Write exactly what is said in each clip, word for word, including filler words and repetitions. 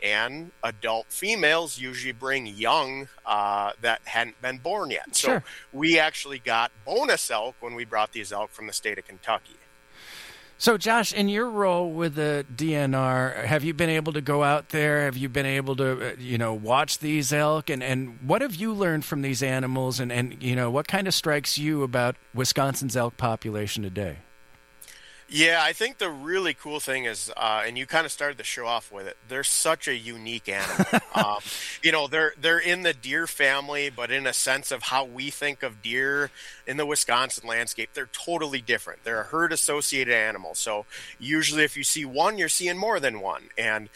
and adult females usually bring young uh, that hadn't been born yet. So Sure. we actually got bonus elk when we brought these elk from the state of Kentucky. So, Josh, in your role with the D N R, have you been able to go out there? Have you been able to, uh, you know, watch these elk? And, and what have you learned from these animals? And, and, you know, what kind of strikes you about Wisconsin's elk population today? Yeah, I think the really cool thing is, uh, and you kind of started the show off with it, they're such a unique animal. um, you know, they're they're in the deer family, but in a sense of how we think of deer in the Wisconsin landscape, they're totally different. They're a herd-associated animal. So usually if you see one, you're seeing more than one. And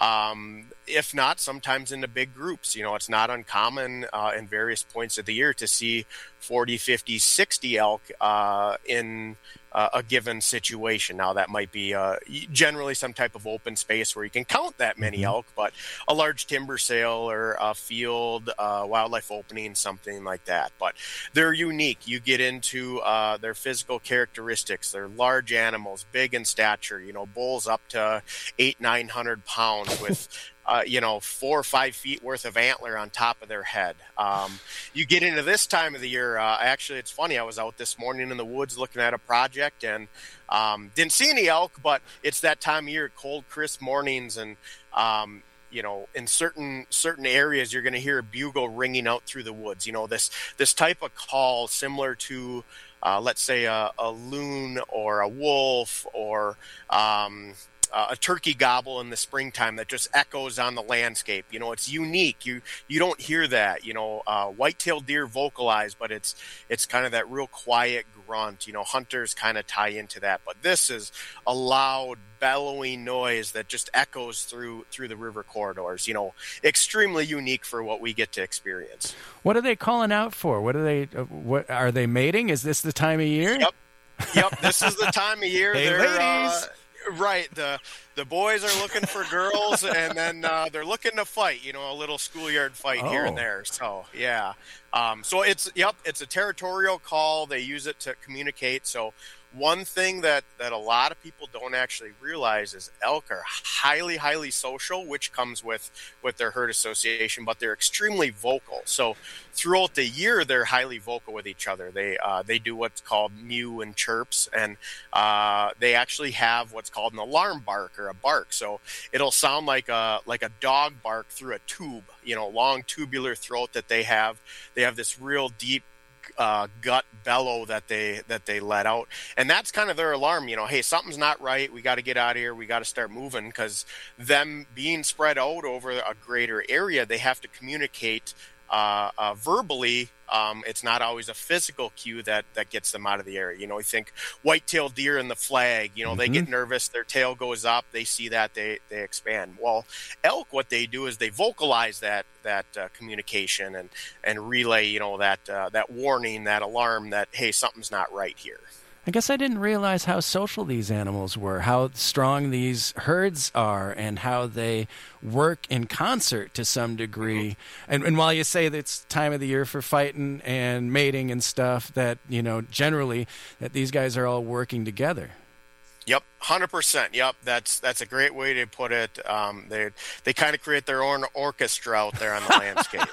um, if not, sometimes in the big groups. You know, it's not uncommon uh, in various points of the year to see forty, fifty, sixty elk uh, in uh, a given situation. Now, that might be uh, generally some type of open space where you can count that many elk, but a large timber sale or a field, uh, wildlife opening, something like that. But they're unique. You get into uh, their physical characteristics. They're large animals, big in stature, you know, bulls up to eight, nine hundred pounds with Uh, you know, four or five feet worth of antler on top of their head. Um, you get into this time of the year. Uh, actually, it's funny. I was out this morning in the woods looking at a project and um, didn't see any elk, but it's that time of year, cold, crisp mornings. And, um, you know, in certain certain areas, you're going to hear a bugle ringing out through the woods. You know, this this type of call similar to, uh, let's say, a, a loon or a wolf or um Uh, a turkey gobble in the springtime that just echoes on the landscape. You know, it's unique. You you don't hear that. You know, uh, white-tailed deer vocalize, but it's it's kind of that real quiet grunt. You know, hunters kind of tie into that. But this is a loud, bellowing noise that just echoes through through the river corridors. You know, extremely unique for what we get to experience. What are they calling out for? What are they? Uh, what are they mating? Is this the time of year? Yep, yep. This is the time of year. Hey, They're, ladies. Uh, Right. The the boys are looking for girls, and then uh, they're looking to fight, you know, a little schoolyard fight Oh. here and there. So, yeah. Um, so it's, yep, it's a territorial call. They use it to communicate. So one thing that, that a lot of people don't actually realize is elk are highly, highly social, which comes with, with their herd association, but they're extremely vocal. So throughout the year, they're highly vocal with each other. They uh, they do what's called mew and chirps, and uh, they actually have what's called an alarm bark or a bark. So it'll sound like a like a dog bark through a tube, you know, long tubular throat that they have. They have this real deep Uh, gut bellow that they that they let out, and that's kind of their alarm. You know, hey, something's not right. We got to get out of here. We got to start moving, because them being spread out over a greater area, they have to communicate uh, uh, verbally. Um, it's not always a physical cue that that gets them out of the area. You know, you think white-tailed deer in the flag. You know, mm-hmm. They get nervous. Their tail goes up. They see that. They they expand. Well, elk, what they do is they vocalize that that uh, communication and and relay. You know, that uh, that warning, that alarm, that hey, something's not right here. I guess I didn't realize how social these animals were, how strong these herds are, and how they work in concert to some degree. Mm-hmm. And, and while you say that it's time of the year for fighting and mating and stuff, that, you know, generally that these guys are all working together. Yep, one hundred percent. Yep, that's that's a great way to put it. Um, they they kind of create their own orchestra out there on the landscape.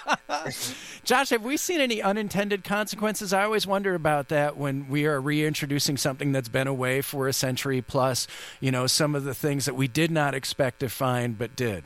Josh, have we seen any unintended consequences? I always wonder about that when we are reintroducing something that's been away for a century plus. You know, some of the things that we did not expect to find but did.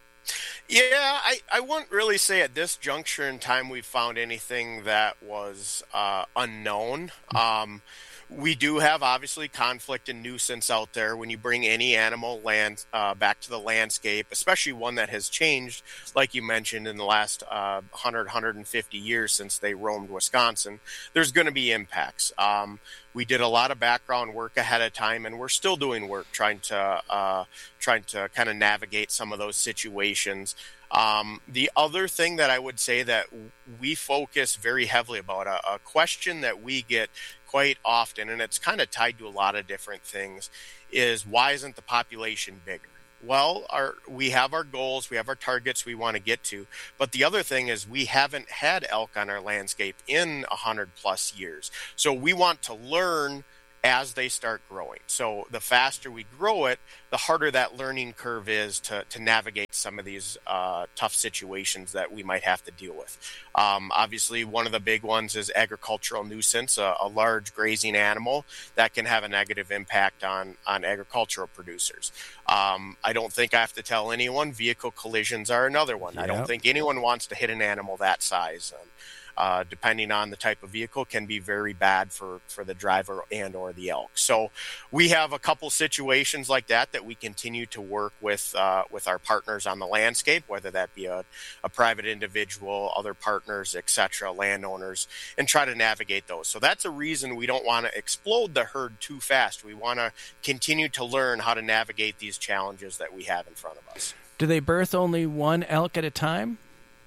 Yeah, I, I wouldn't really say at this juncture in time we found anything that was uh, unknown. Um, we do have, obviously, conflict and nuisance out there when you bring any animal land uh, back to the landscape, especially one that has changed, like you mentioned, in the last uh, one hundred, one hundred fifty years since they roamed Wisconsin. There's going to be impacts. Um, we did a lot of background work ahead of time, and we're still doing work trying to uh, trying to kind of navigate some of those situations. Um, the other thing that I would say that we focus very heavily about, a, a question that we get quite often, and it's kind of tied to a lot of different things, is why isn't the population bigger? Well, our, we have our goals, we have our targets we want to get to, but the other thing is we haven't had elk on our landscape in one hundred plus years. So we want to learn as they start growing. So the faster we grow it, the harder that learning curve is to, to navigate some of these uh, tough situations that we might have to deal with. Um, obviously, one of the big ones is agricultural nuisance, a, a large grazing animal that can have a negative impact on, on agricultural producers. Um, I don't think I have to tell anyone, vehicle collisions are another one. Yep. I don't think anyone wants to hit an animal that size. Um, Uh, depending on the type of vehicle, can be very bad for, for the driver and or the elk. So we have a couple situations like that that we continue to work with uh, with our partners on the landscape, whether that be a, a private individual, other partners, et cetera, landowners, and try to navigate those. So that's a reason we don't want to explode the herd too fast. We want to continue to learn how to navigate these challenges that we have in front of us. Do they birth only one elk at a time?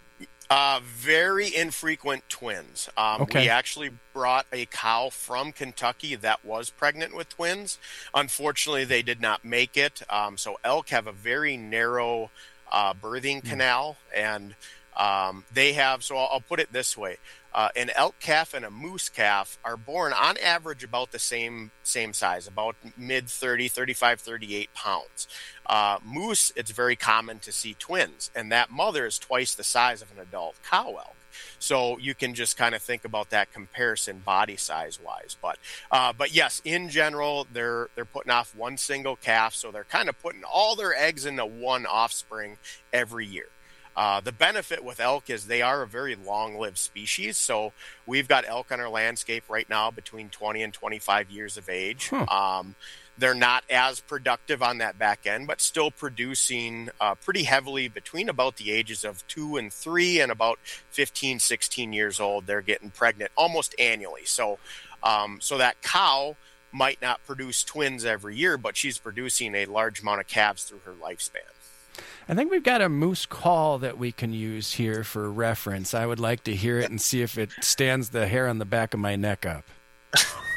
Uh, very infrequent twins. Um, okay. We actually brought a cow from Kentucky that was pregnant with twins. Unfortunately, they did not make it. Um, so elk have a very narrow uh, birthing canal, and um, they have, so I'll, I'll put it this way. Uh, an elk calf and a moose calf are born on average about the same same size, about mid thirty, thirty-five, thirty-eight pounds. Uh, moose, it's very common to see twins, and that mother is twice the size of an adult cow elk. So you can just kind of think about that comparison body size wise. But uh, but yes, in general, they're they're putting off one single calf, so they're kind of putting all their eggs into one offspring every year. Uh, the benefit with elk is they are a very long-lived species. So we've got elk on our landscape right now between twenty and twenty-five years of age. Huh. Um, they're not as productive on that back end, but still producing uh, pretty heavily between about the ages of two and three and about fifteen, sixteen years old. They're getting pregnant almost annually. So, um, so that cow might not produce twins every year, but she's producing a large amount of calves through her lifespan. I think we've got a moose call that we can use here for reference. I would like to hear it and see if it stands the hair on the back of my neck up.